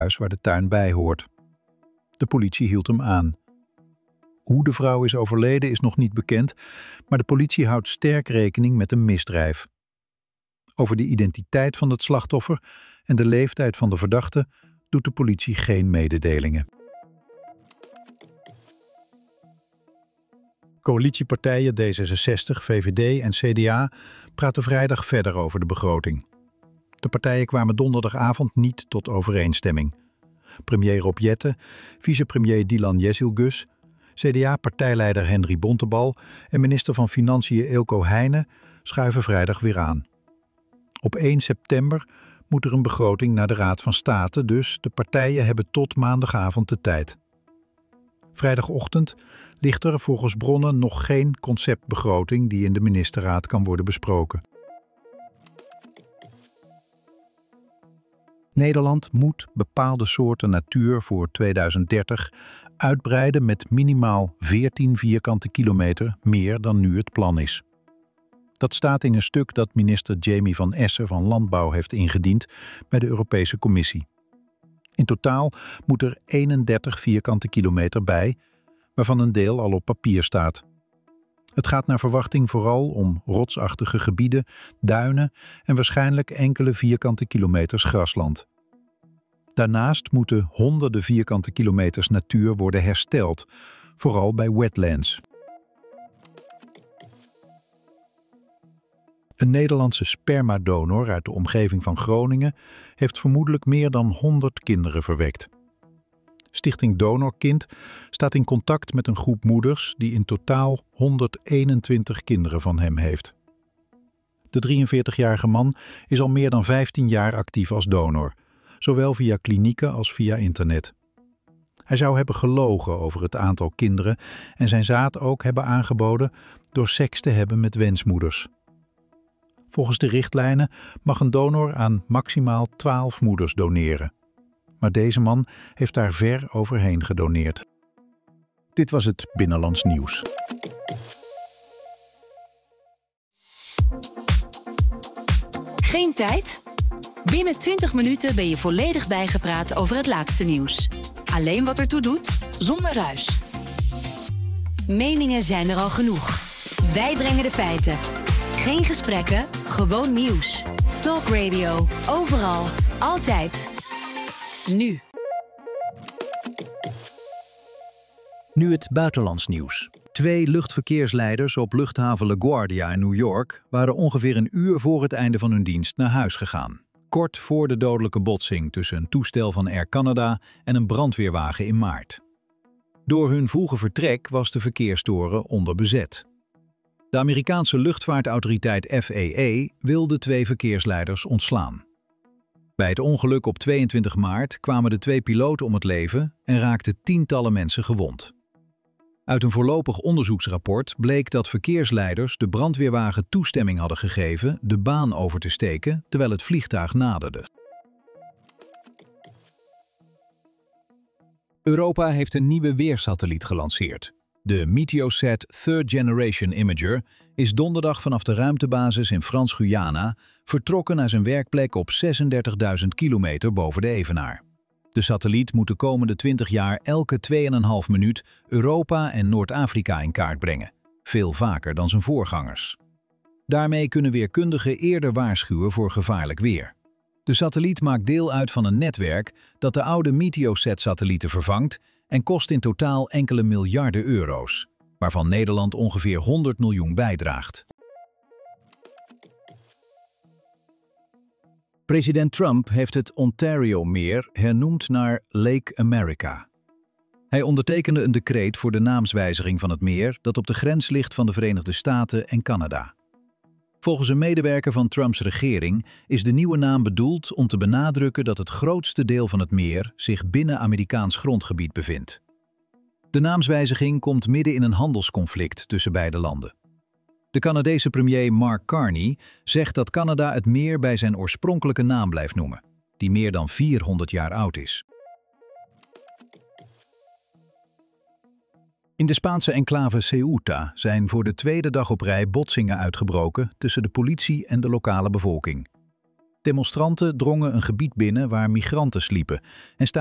huis waar de tuin bij hoort. De politie hield hem aan. Hoe de vrouw is overleden is nog niet bekend, maar de politie houdt sterk rekening met een misdrijf. Over de identiteit van het slachtoffer en de leeftijd van de verdachte doet de politie geen mededelingen. Coalitiepartijen D66, VVD en CDA praten vrijdag verder over de begroting. De partijen kwamen donderdagavond niet tot overeenstemming. Premier Rob Jetten, vicepremier Dylan Jezielgus, CDA-partijleider Henry Bontebal en minister van Financiën Eelco Heijnen schuiven vrijdag weer aan. Op 1 september moet er een begroting naar de Raad van State, dus de partijen hebben tot maandagavond de tijd. Vrijdagochtend ligt er volgens bronnen nog geen conceptbegroting die in de ministerraad kan worden besproken. Nederland moet bepaalde soorten natuur voor 2030 uitbreiden met minimaal 14 vierkante kilometer meer dan nu het plan is. Dat staat in een stuk dat minister Jamie van Essen van Landbouw heeft ingediend bij de Europese Commissie. In totaal moet er 31 vierkante kilometer bij, waarvan een deel al op papier staat. Het gaat naar verwachting vooral om rotsachtige gebieden, duinen en waarschijnlijk enkele vierkante kilometers grasland. Daarnaast moeten honderden vierkante kilometers natuur worden hersteld, vooral bij wetlands. Een Nederlandse spermadonor uit de omgeving van Groningen heeft vermoedelijk meer dan 100 kinderen verwekt. Stichting Donorkind staat in contact met een groep moeders die in totaal 121 kinderen van hem heeft. De 43-jarige man is al meer dan 15 jaar actief als donor, zowel via klinieken als via internet. Hij zou hebben gelogen over het aantal kinderen en zijn zaad ook hebben aangeboden door seks te hebben met wensmoeders. Volgens de richtlijnen mag een donor aan maximaal 12 moeders doneren. Maar deze man heeft daar ver overheen gedoneerd. Dit was het Binnenlands Nieuws. Geen tijd? Binnen 20 minuten ben je volledig bijgepraat over het laatste nieuws. Alleen wat ertoe doet, zonder ruis. Meningen zijn er al genoeg. Wij brengen de feiten. Geen gesprekken, gewoon nieuws. Talk Radio, overal, altijd. Nu. Nu het buitenlands nieuws. 2 luchtverkeersleiders op luchthaven LaGuardia in New York waren ongeveer een uur voor het einde van hun dienst naar huis gegaan. Kort voor de dodelijke botsing tussen een toestel van Air Canada en een brandweerwagen in maart. Door hun vroege vertrek was de verkeerstoren onderbezet. De Amerikaanse luchtvaartautoriteit FAA wil de 2 verkeersleiders ontslaan. Bij het ongeluk op 22 maart kwamen de 2 piloten om het leven en raakten tientallen mensen gewond. Uit een voorlopig onderzoeksrapport bleek dat verkeersleiders de brandweerwagen toestemming hadden gegeven de baan over te steken terwijl het vliegtuig naderde. Europa heeft een nieuwe weersatelliet gelanceerd. De Meteosat Third Generation Imager is donderdag vanaf de ruimtebasis in Frans-Guyana vertrokken naar zijn werkplek op 36.000 kilometer boven de evenaar. De satelliet moet de komende 20 jaar elke 2,5 minuut Europa en Noord-Afrika in kaart brengen, veel vaker dan zijn voorgangers. Daarmee kunnen weerkundigen eerder waarschuwen voor gevaarlijk weer. De satelliet maakt deel uit van een netwerk dat de oude Meteosat-satellieten vervangt en kost in totaal enkele miljarden euro's, waarvan Nederland ongeveer 100 miljoen bijdraagt. President Trump heeft het Ontario-meer hernoemd naar Lake America. Hij ondertekende een decreet voor de naamswijziging van het meer dat op de grens ligt van de Verenigde Staten en Canada. Volgens een medewerker van Trumps regering is de nieuwe naam bedoeld om te benadrukken dat het grootste deel van het meer zich binnen Amerikaans grondgebied bevindt. De naamswijziging komt midden in een handelsconflict tussen beide landen. De Canadese premier Mark Carney zegt dat Canada het meer bij zijn oorspronkelijke naam blijft noemen, die meer dan 400 jaar oud is. In de Spaanse enclave Ceuta zijn voor de tweede dag op rij botsingen uitgebroken tussen de politie en de lokale bevolking. Demonstranten drongen een gebied binnen waar migranten sliepen en